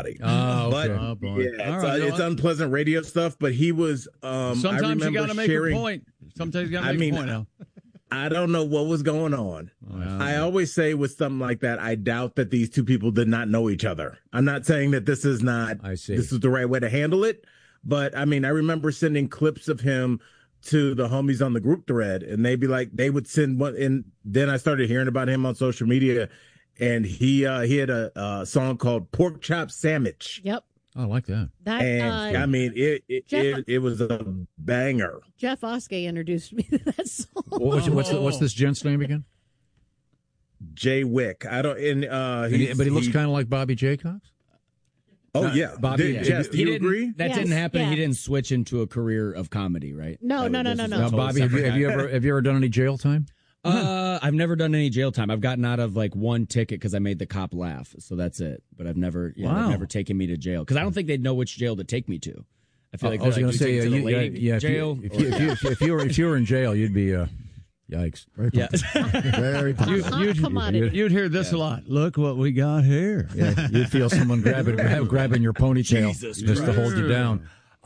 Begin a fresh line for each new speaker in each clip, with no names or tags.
everybody.
Oh,
but
okay.
Oh, boy.
yeah,
All right,
it's unpleasant radio stuff. But he was. I
Sometimes you got to make
sharing,
a point. Sometimes you got to make a point, Al.
I don't know what was going on.
Wow.
I always say with something like that, I doubt that these two people did not know each other. I'm not saying that this is not.
I see.
This is the right way to handle it. But I mean, I remember sending clips of him to the homies on the group thread, and they'd be like, they would send one, and then I started hearing about him on social media, and he had a song called "Pork Chop Sandwich."
Yep.
I like that.
And I mean, it was a banger.
Jeff Oskey introduced me to that song.
What's this gent's name again?
Jay Wick. I don't.
But he looks kind of like Bobby Jaycox.
Oh yeah,
Bobby.
Jess, do you agree?
That
Yes,
didn't happen.
yes.
He didn't switch into a career of comedy, right?
No.
Now, Bobby, have you ever done any jail time?
I've never done any jail time. I've gotten out of like one ticket because I made the cop laugh. So that's it. But I've never, they've never taken me to jail because I don't think they'd know which jail to take me to. I feel like
I was going to say,
jail.
If you were in jail, you'd be. Yikes!
Very you'd hear this a lot. Look what we got here.
Yeah, you'd feel someone grabbing your ponytail
Jesus
just to hold you down.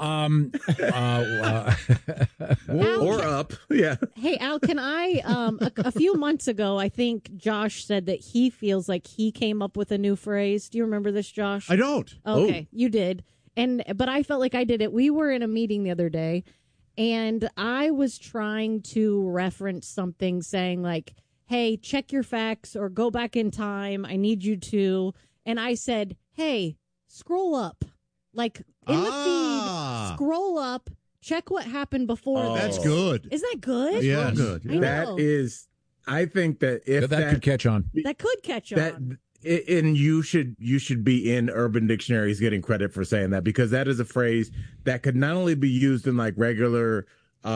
Or up. Yeah.
Hey, Al, can I, a few months ago, I think Josh said that he feels like he came up with a new phrase. Do you remember this, Josh?
I don't.
Okay, you did. But I felt like I did it. We were in a meeting the other day, and I was trying to reference something saying like, hey, check your facts or go back in time. I need you to. And I said, hey, scroll up. Like in the feed, scroll up, check what happened before.
That's good.
Isn't that good?
Yeah,
good.
I know.
That is, I think that if
that could catch on.
That could catch on.
And you should be in Urban Dictionaries getting credit for saying that, because that is a phrase that could not only be used in like regular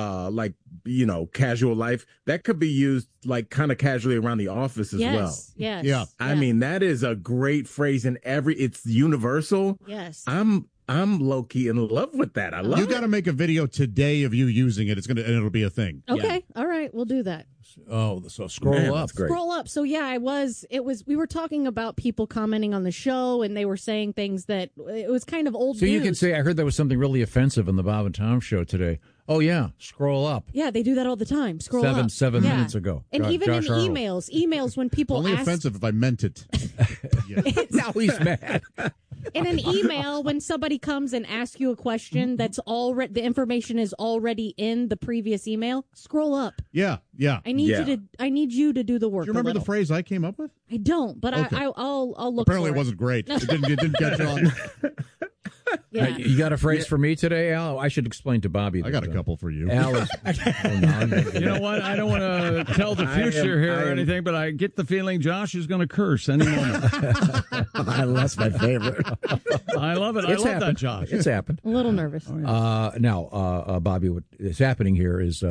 casual life, that could be used like kind of casually around the office as well.
Yes.
Yeah.
I mean, that is a great phrase in it's universal.
Yes.
I'm low-key in love with that. I love it.
You got to make a video today of you using it. And it'll be a thing.
Okay. All right. We'll do that.
Oh, so scroll
Man,
up.
that's great.
Scroll up. So yeah, we were talking about people commenting on the show, and they were saying things that it was kind of old
So
news.
you can say, I heard there was something really offensive in the Bob and Tom show today. Oh yeah, scroll up.
Yeah, they do that all the time. Scroll up.
7 minutes ago.
And even
Josh
in
Arnold.
emails when people
Only
ask
offensive if I meant it.
Now he's mad.
in an email when somebody comes and asks you a question that's already the information is already in the previous email, scroll up.
Yeah.
I need you to do the work.
Do you remember the phrase I came up with?
I don't, but
Okay.
I'll look.
Apparently
for
it wasn't great. It didn't catch on.
Yeah.
You got a phrase for me today, Al? I should explain to Bobby.
I got a couple for you.
Al is.
You know what? I don't want to tell the future here or anything, but I get the feeling Josh is going to curse any moment.
That's my favorite.
I love it. I love that, Josh.
It's happened.
A little nervous.
Now, Bobby, what is happening here is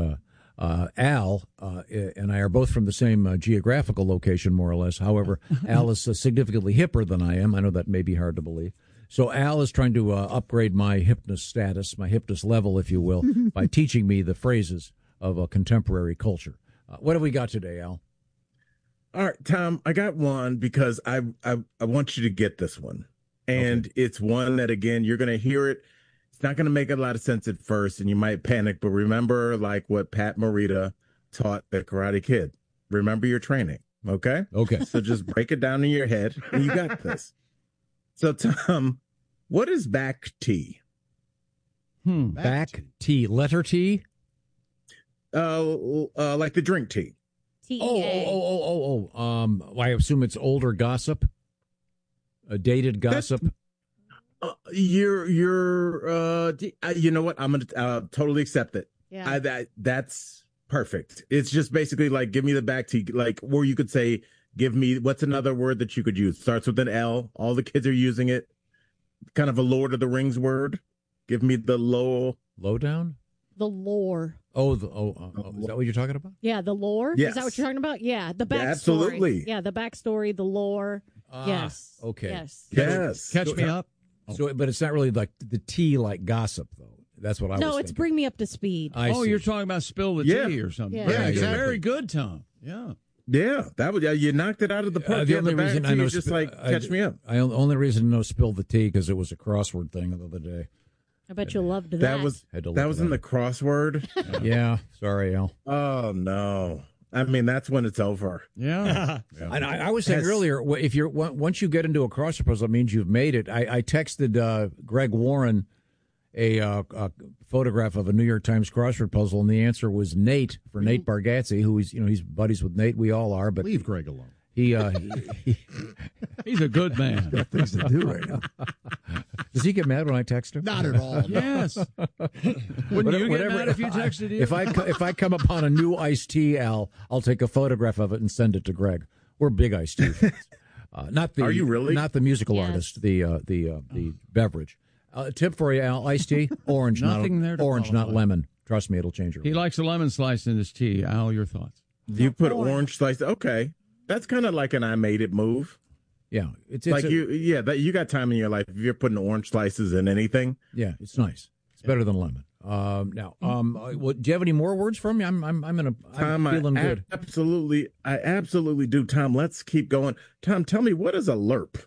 Al and I are both from the same geographical location, more or less. However, Al is significantly hipper than I am. I know that may be hard to believe. So Al is trying to upgrade my hipness status, my hipness level, if you will, by teaching me the phrases of a contemporary culture. What have we got today, Al?
All right, Tom, I got one because I want you to get this one. And It's one that, again, you're going to hear it. It's not going to make a lot of sense at first, and you might panic. But remember, like what Pat Morita taught the Karate Kid. Remember your training, okay?
Okay.
So just break it down in your head, and you got this. So, Tom, what is back T?
Back T. Letter T?
Like the drink tea.
TEA.
I assume it's older gossip? Dated gossip?
You know what? I'm going to totally accept it.
Yeah.
That's perfect. It's just basically like, give me the back tea, like, or you could say, give me, what's another word that you could use? Starts with an L. All the kids are using it. Kind of a Lord of the Rings word. Give me the
lowdown?
The lore.
Is that what you're talking about?
Yeah, the lore.
Yes.
Is that what you're talking about? Yeah, the backstory.
Yeah, absolutely.
Yeah, the backstory, the lore. Yes.
Okay.
Yes.
Catch me up.
So, but it's not really like the tea, like gossip, though. That's what I was
No,
thinking.
it's bring me up to speed.
I see.
You're talking about spill the tea or something.
Yeah.
Very,
exactly.
very good, Tom. Yeah.
Yeah, that would. Yeah, you knocked it out of the park.
The only reason I know
just like catch me up.
Only reason I know spill the tea because it was a crossword thing the other day.
I bet you loved that.
That was in the crossword.
Yeah, sorry, Al.
Oh no. I mean, that's when it's over.
Yeah.
And I was saying earlier, if you're once you get into a crossword puzzle, it means you've made it. I texted Greg Warren a photograph of a New York Times crossword puzzle, and the answer was Nate for Nate Bargatze, who he's buddies with Nate. We all are, but
leave Greg alone.
He's
a good man.
Got things to do right now.
Does he get mad when I text him?
Not at all.
Yes. Wouldn't you get mad if you texted him?
If I come upon a new iced tea, Al, I'll take a photograph of it and send it to Greg. We're big iced tea fans. Not the.
Are you really?
Not the musical artist. The beverage. Tip for you, Al: iced tea, orange, not lemon. Trust me, it'll change your.
He likes a lemon slice in his tea. Al, your thoughts?
You put orange slice. Okay, that's kind of like an I made it move.
Yeah, it's
like you got time in your life if you're putting orange slices in anything.
Yeah, it's nice. It's better than lemon. Now, do you have any more words for me? I'm feeling good.
I absolutely do. Tom, let's keep going. Tom, tell me, what is a LERP?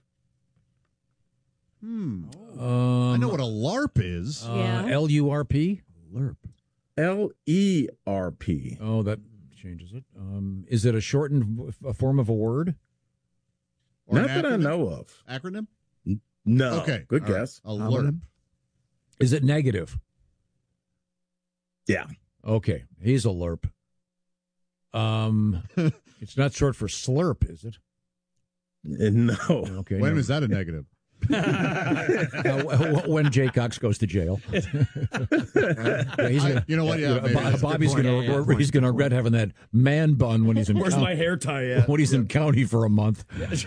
I know what a LARP is.
LURP.
LERP.
LERP.
Oh, that changes it. Is it a shortened form of a word?
Or
not that I know of.
Acronym?
No.
Okay.
Good guess.
Right. A LERP.
Is it negative?
Yeah.
Okay. He's a LERP. It's not short for slurp, is it?
No.
Okay.
When is that a negative?
When Jay Cox goes to jail.
You know what? Yeah,
Bobby's he's going to regret having that man bun when he's in.
Where's my hair tie at?
When he's in county for a month.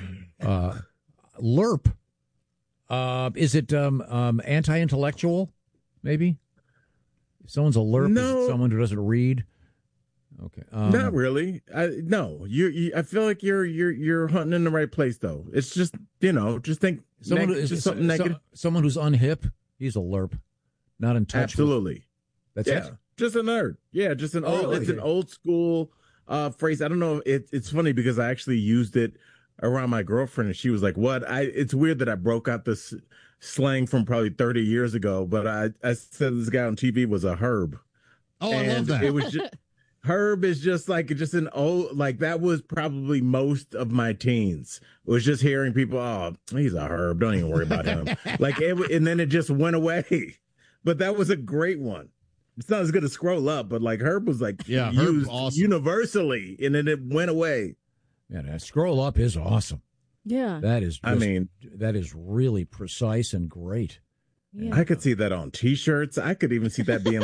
LERP. Is it anti-intellectual? Maybe. If someone's a LERP.
No.
Is it someone who doesn't read? Okay.
Not really. No. I feel like you're hunting in the right place though. It's just just think something negative.
Someone who's unhip. He's a LERP. Not in touch.
Absolutely.
That's it.
Just a nerd. Yeah, just an old school phrase. I don't know. It's funny because I actually used it around my girlfriend, and she was like, "What?" It's weird that I broke out this slang from probably 30 years ago, but I said this guy on TV was a herb.
Oh, I love that.
It was just. Herb is just an old, that was probably most of my teens. It was just hearing people, oh, he's a herb. Don't even worry about him. And then it just went away. But that was a great one. It's not as good as scroll up, but herb was used awesome. Universally, and then it went away.
Yeah, that scroll up is awesome.
Yeah.
That is that is really precise and great.
Yeah.
I could see that on T-shirts. I could even see that being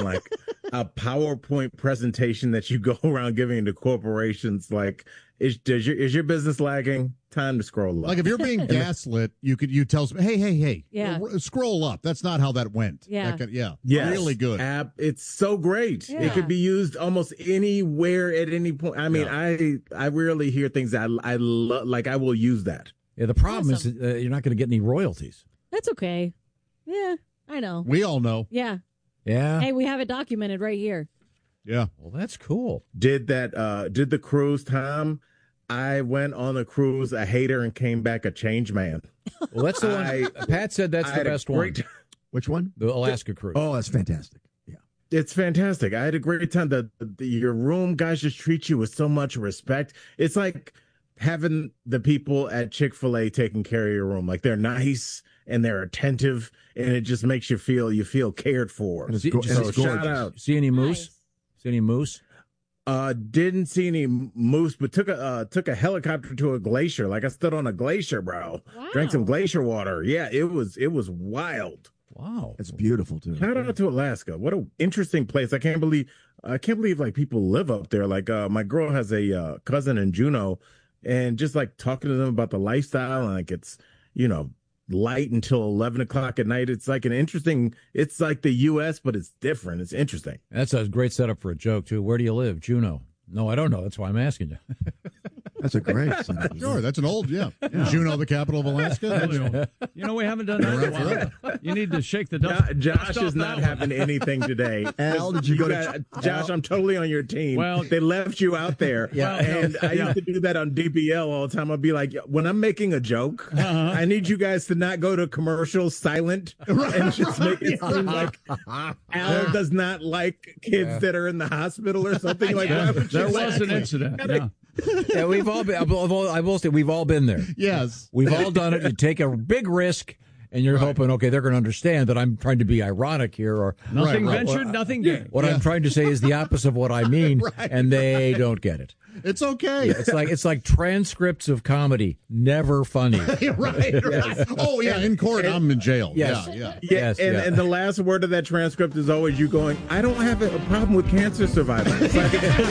a PowerPoint presentation that you go around giving to corporations. Is your business lagging? Time to scroll up.
Like if you're being gaslit, you tell some, hey,
yeah,
scroll up. That's not how that went.
Yeah,
yes.
Really good.
It's so great.
Yeah.
It could be used almost anywhere at any point. I mean, I rarely hear things that I love. I will use that.
Yeah, the problem is you're not going to get any royalties.
That's okay. Yeah, I know.
We all know.
Yeah.
Yeah.
Hey, we have it documented right here.
Yeah.
Well, that's cool.
Did the cruise, Tom? I went on a cruise, a hater, and came back a changed man.
Well, that's the one. Pat said that's the best one.
Which one?
The Alaska cruise.
Oh, that's fantastic. Yeah.
It's fantastic. I had a great time. Your room guys just treat you with so much respect. It's like having the people at Chick-fil-A taking care of your room. They're nice and they're attentive, and it just makes you feel cared for.
And it's
shout out.
See any moose?
Nice.
See any moose?
Didn't see any moose, but took a helicopter to a glacier. I stood on a glacier, bro.
Wow.
Drank some glacier water. Yeah, it was wild.
Wow,
it's beautiful too.
Shout out to Alaska. What an interesting place. I can't believe people live up there. My girl has a cousin in Juneau, and just talking to them about the lifestyle, and it's light until 11 o'clock at night. It's it's like the U.S., but it's different. It's interesting.
That's a great setup for a joke too. Where do you live? Juneau. No, I don't know. That's why I'm asking you.
That's a great sentence.
Sure, that's an old, Juneau, the capital of Alaska.
You know, we haven't done that in a while. You need to shake the dust.
Josh is not having anything today.
Al, did you go to
Josh? I'm totally on your team.
Well,
they left you out there.
Yeah.
And I used to do that on DBL all the time. I'd be like, when I'm making a joke, I need you guys to not go to commercial silent and just make it seem like Al does not like kids that are in the hospital or something like that.
There was an incident. Yeah.
Yeah, we've all been. I will say we've all been there.
Yes.
We've all done it. You take a big risk, and you're hoping, okay, they're going to understand that I'm trying to be ironic here, or
Nothing ventured, nothing gained.
what I'm trying to say is the opposite of what I mean, and they don't get it.
It's okay.
It's like transcripts of comedy, never funny.
right. Oh, yeah, in court, I'm in jail.
Yes.
Yeah.
Yes,
And the last word of that transcript is always you going, I don't have a problem with cancer survivors. It's like,